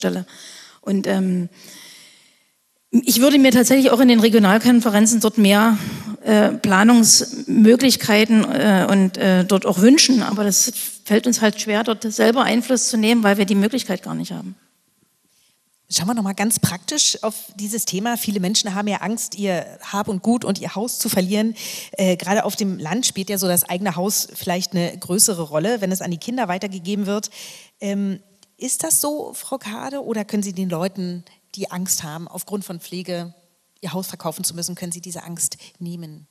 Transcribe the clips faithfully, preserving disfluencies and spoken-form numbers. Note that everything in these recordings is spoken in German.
Stelle. Und ähm, ich würde mir tatsächlich auch in den Regionalkonferenzen dort mehr äh, Planungsmöglichkeiten äh, und äh, dort auch wünschen. Aber das fällt uns halt schwer, dort selber Einfluss zu nehmen, weil wir die Möglichkeit gar nicht haben. Schauen wir nochmal ganz praktisch auf dieses Thema. Viele Menschen haben ja Angst, ihr Hab und Gut und ihr Haus zu verlieren. Äh, gerade auf dem Land spielt ja so das eigene Haus vielleicht eine größere Rolle, wenn es an die Kinder weitergegeben wird. Ähm, ist das so, Frau Kade, oder können Sie den Leuten, die Angst haben, aufgrund von Pflege ihr Haus verkaufen zu müssen, können Sie diese Angst nehmen?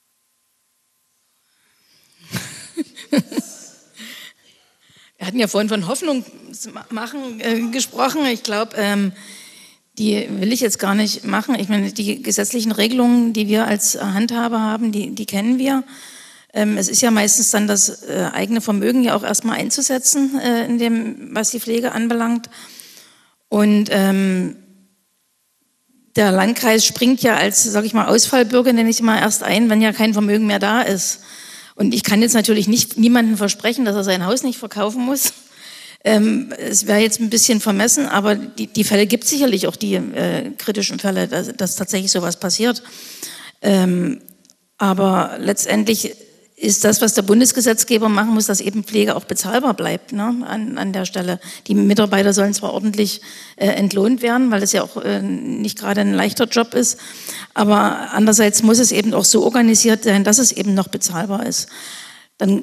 Wir hatten ja vorhin von Hoffnung machen äh, gesprochen. Ich glaube, ähm, die will ich jetzt gar nicht machen. Ich meine, die gesetzlichen Regelungen, die wir als Handhaber haben, die, die kennen wir. Ähm, es ist ja meistens dann das äh, eigene Vermögen ja auch erstmal einzusetzen, äh, in dem, was die Pflege anbelangt. Und ähm, der Landkreis springt ja als, sage ich mal, Ausfallbürger, nenne ich mal, erst ein, wenn ja kein Vermögen mehr da ist. Und ich kann jetzt natürlich nicht niemandem versprechen, dass er sein Haus nicht verkaufen muss. Ähm, es wäre jetzt ein bisschen vermessen, aber die, die Fälle gibt es sicherlich auch, die äh, kritischen Fälle, dass, dass tatsächlich sowas passiert. Ähm, aber letztendlich ist das, was der Bundesgesetzgeber machen muss, dass eben Pflege auch bezahlbar bleibt, ne, an, an der Stelle. Die Mitarbeiter sollen zwar ordentlich äh, entlohnt werden, weil es ja auch äh, nicht gerade ein leichter Job ist, aber andererseits muss es eben auch so organisiert sein, dass es eben noch bezahlbar ist. Dann,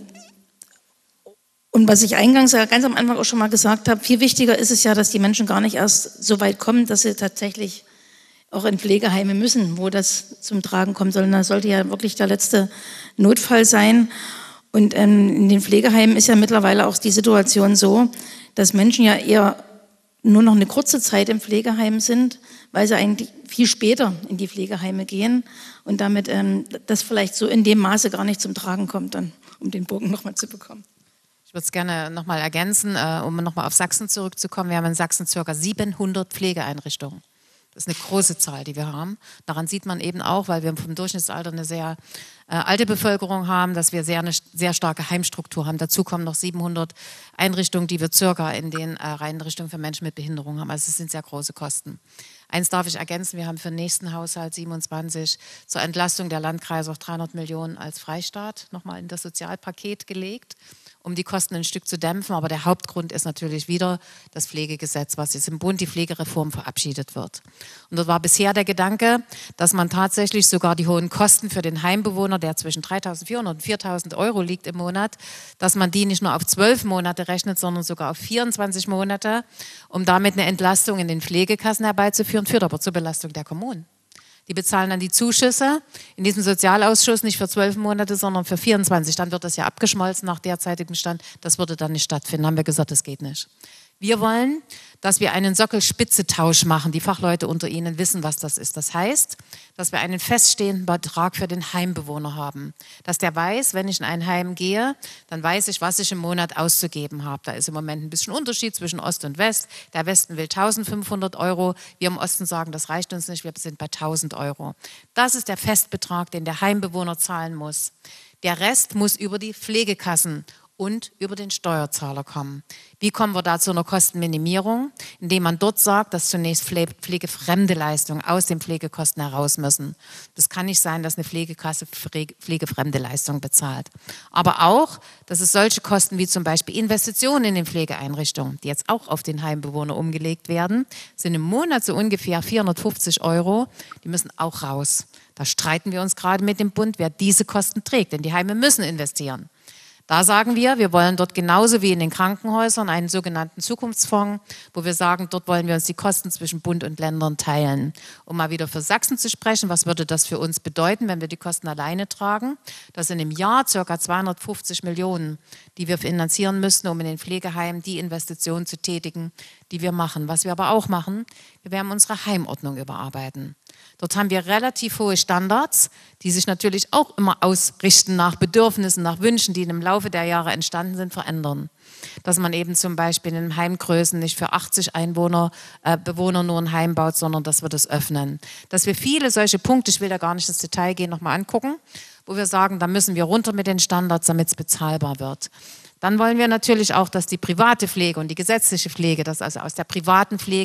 und was ich eingangs ja ganz am Anfang auch schon mal gesagt habe, viel wichtiger ist es ja, dass die Menschen gar nicht erst so weit kommen, dass sie tatsächlich auch in Pflegeheime müssen, wo das zum Tragen kommt, sondern das sollte ja wirklich der letzte Notfall sein. Und ähm, in den Pflegeheimen ist ja mittlerweile auch die Situation so, dass Menschen ja eher nur noch eine kurze Zeit im Pflegeheim sind, weil sie eigentlich viel später in die Pflegeheime gehen und damit ähm, das vielleicht so in dem Maße gar nicht zum Tragen kommt, dann, um den Bogen nochmal zu bekommen. Ich würde es gerne nochmal ergänzen, äh, um nochmal auf Sachsen zurückzukommen. Wir haben in Sachsen ca. siebenhundert Pflegeeinrichtungen. Das ist eine große Zahl, die wir haben. Daran sieht man eben auch, weil wir vom Durchschnittsalter eine sehr äh, alte Bevölkerung haben, dass wir sehr, eine sehr starke Heimstruktur haben. Dazu kommen noch siebenhundert Einrichtungen, die wir circa in den äh, Einrichtungen für Menschen mit Behinderung haben. Also es sind sehr große Kosten. Eins darf ich ergänzen, wir haben für den nächsten Haushalt siebenundzwanzig zur Entlastung der Landkreise auch dreihundert Millionen als Freistaat nochmal in das Sozialpaket gelegt, um die Kosten ein Stück zu dämpfen. Aber der Hauptgrund ist natürlich wieder das Pflegegesetz, was jetzt im Bund, die Pflegereform, verabschiedet wird. Und dort war bisher der Gedanke, dass man tatsächlich sogar die hohen Kosten für den Heimbewohner, der zwischen dreitausendvierhundert und viertausend Euro liegt im Monat, dass man die nicht nur auf zwölf Monate rechnet, sondern sogar auf vierundzwanzig Monate, um damit eine Entlastung in den Pflegekassen herbeizuführen, führt aber zur Belastung der Kommunen. Die bezahlen dann die Zuschüsse in diesem Sozialausschuss nicht für zwölf Monate, sondern für vierundzwanzig. Dann wird das ja abgeschmolzen nach derzeitigem Stand. Das würde dann nicht stattfinden. Haben wir gesagt, das geht nicht. Wir wollen, dass wir einen Sockelspitzetausch machen. Die Fachleute unter Ihnen wissen, was das ist. Das heißt, dass wir einen feststehenden Betrag für den Heimbewohner haben. Dass der weiß, wenn ich in ein Heim gehe, dann weiß ich, was ich im Monat auszugeben habe. Da ist im Moment ein bisschen Unterschied zwischen Ost und West. Der Westen will eintausendfünfhundert Euro. Wir im Osten sagen, das reicht uns nicht, wir sind bei tausend Euro. Das ist der Festbetrag, den der Heimbewohner zahlen muss. Der Rest muss über die Pflegekassen und über den Steuerzahler kommen. Wie kommen wir da zu einer Kostenminimierung? Indem man dort sagt, dass zunächst pflegefremde Leistungen aus den Pflegekosten heraus müssen. Das kann nicht sein, dass eine Pflegekasse pflegefremde Leistungen bezahlt. Aber auch, dass es solche Kosten wie zum Beispiel Investitionen in den Pflegeeinrichtungen, die jetzt auch auf den Heimbewohner umgelegt werden, sind im Monat so ungefähr vierhundertfünfzig Euro, die müssen auch raus. Da streiten wir uns gerade mit dem Bund, wer diese Kosten trägt, denn die Heime müssen investieren. Da sagen wir, wir wollen dort genauso wie in den Krankenhäusern einen sogenannten Zukunftsfonds, wo wir sagen, dort wollen wir uns die Kosten zwischen Bund und Ländern teilen. Um mal wieder für Sachsen zu sprechen, was würde das für uns bedeuten, wenn wir die Kosten alleine tragen? Das sind im Jahr ca. zweihundertfünfzig Millionen, die wir finanzieren müssten, um in den Pflegeheimen die Investitionen zu tätigen, die wir machen. Was wir aber auch machen, wir werden unsere Heimordnung überarbeiten. Dort haben wir relativ hohe Standards, die sich natürlich auch immer ausrichten nach Bedürfnissen, nach Wünschen, die im Laufe der Jahre entstanden sind, verändern. Dass man eben zum Beispiel in Heimgrößen nicht für achtzig Einwohner, äh, Bewohner nur ein Heim baut, sondern dass wir das öffnen. Dass wir viele solche Punkte, ich will da gar nicht ins Detail gehen, nochmal angucken, wo wir sagen, da müssen wir runter mit den Standards, damit es bezahlbar wird. Dann wollen wir natürlich auch, dass die private Pflege und die gesetzliche Pflege, dass also aus der privaten Pflege